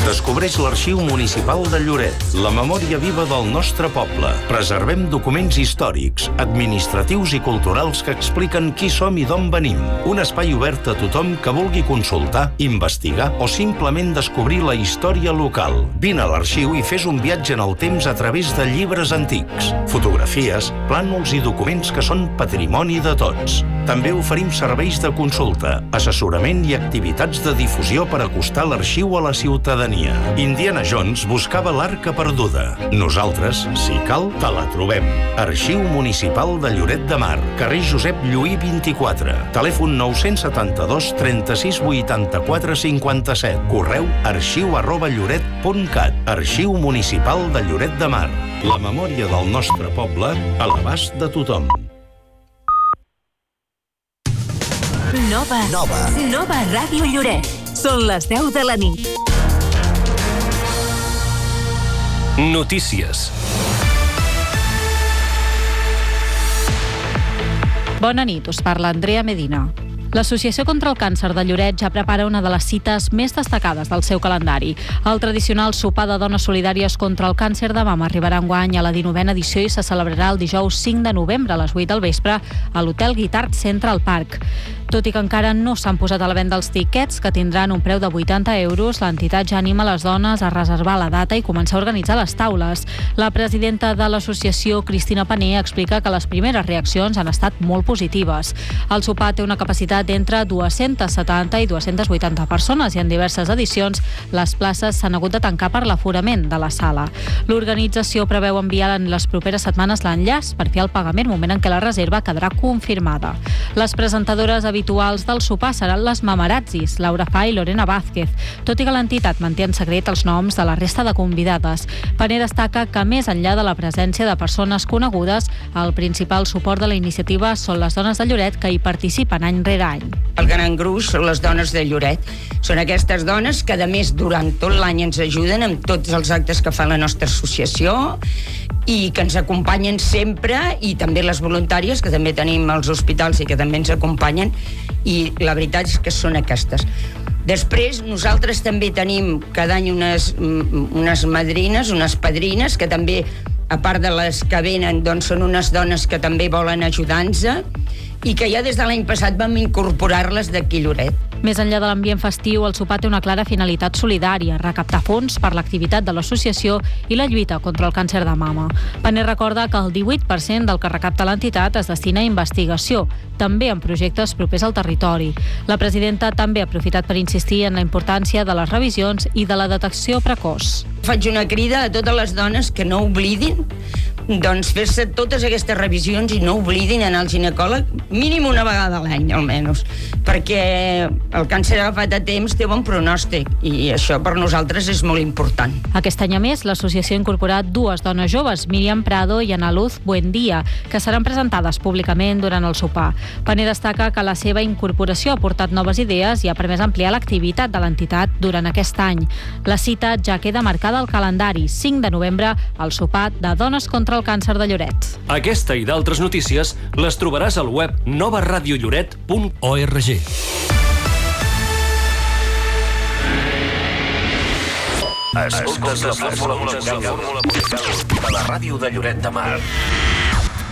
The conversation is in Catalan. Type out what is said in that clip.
Descobreix l'Arxiu Municipal de Lloret, la memòria viva del nostre poble. Preservem documents històrics, administratius i culturals que expliquen qui som i d'on venim. Un espai obert a tothom que vulgui consultar, investigar o simplement descobrir la història local. Vine a l'arxiu i fes un viatge en el temps a través de llibres antics, fotografies, plànols i documents que són patrimoni de tots. També oferim serveis de consulta, assessorament i activitats de difusió per acostar l'arxiu a la ciutadania. Indiana Jones buscava l'arca perduda. Nosaltres, si cal, te la trobem. Arxiu Municipal de Lloret de Mar, carrer Josep Lluí 24, telèfon 972 36 84 57, correu arxiu@lloret.cat. Arxiu Municipal de Lloret de Mar. La memòria del nostre poble a l'abast de tothom. Nova Ràdio Lloret. Són les 10 de la nit. Notícies. Bona nit, us parla Andrea Medina. L'Associació contra el Càncer de Lloret ja prepara una de les cites més destacades del seu calendari. El tradicional sopar de dones solidàries contra el càncer de mama arribarà enguany a la 19a edició i se celebrarà el dijous 5 de novembre a les 8 del vespre a l'Hotel Guitart Central Park. Tot i que encara no s'han posat a la venda els tiquets, que tindran un preu de 80 euros, l'entitat ja anima les dones a reservar la data i començar a organitzar les taules. La presidenta de l'associació, Cristina Paner, explica que les primeres reaccions han estat molt positives. El sopar té una capacitat d'entre 270 i 280 persones i en diverses edicions les places s'han hagut de tancar per l'aforament de la sala. L'organització preveu enviar en les properes setmanes l'enllaç per fer el pagament, moment en què la reserva quedarà confirmada. Les presentadores habituals del sopar seran les mamarazzis, Laura Fa i Lorena Vázquez, tot i que l'entitat manté en secret els noms de la resta de convidades. Paner destaca que, més enllà de la presència de persones conegudes, el principal suport de la iniciativa són les dones de Lloret que hi participen any rere any. El gran gruix són les dones de Lloret. Són aquestes dones que, a més, durant tot l'any ens ajuden amb tots els actes que fa la nostra associació i que ens acompanyen sempre, i també les voluntàries, que també tenim als hospitals i que també ens acompanyen, i la veritat és que són aquestes. Després, nosaltres també tenim cada any unes madrines, unes padrines, que també, a part de les que venen, doncs són unes dones que també volen ajudar-nos i que ja des de l'any passat vam incorporar-les d'aquí a Lloret. Més enllà de l'ambient festiu, el sopar té una clara finalitat solidària, recaptar fons per l'activitat de l'associació i la lluita contra el càncer de mama. Paner recorda que el 18% del que recapta l'entitat es destina a investigació, també en projectes propers al territori. La presidenta també ha aprofitat per insistir en la importància de les revisions i de la detecció precoç. Faig una crida a totes les dones que no oblidin doncs fer-se totes aquestes revisions i no oblidin anar al ginecòleg mínim una vegada a l'any, almenys, perquè el càncer agafat a temps té bon pronòstic i això per nosaltres és molt important. Aquest any, a més, l'associació ha incorporat dues dones joves, Míriam Prado i Ana Luz Buendía, que seran presentades públicament durant el sopar. Paner destaca que la seva incorporació ha portat noves idees i ha permès ampliar l'activitat de l'entitat durant aquest any. La cita ja queda marcada al calendari, 5 de novembre, al sopar de Dones contra el Càncer de Lloret. Aquesta i d'altres notícies les trobaràs al web novaradiolloret.org. Escoltes la fórmula musical de la ràdio de Lloret de Mar.